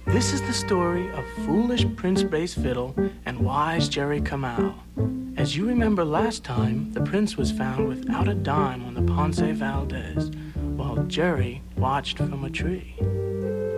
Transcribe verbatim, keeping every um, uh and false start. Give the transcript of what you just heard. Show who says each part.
Speaker 1: This is the story of foolish Prince Bass Fiddle and wise Jerry Kamau. As you remember last time, the prince was found without a dime on the Ponce Valdez, while Jerry watched from a tree.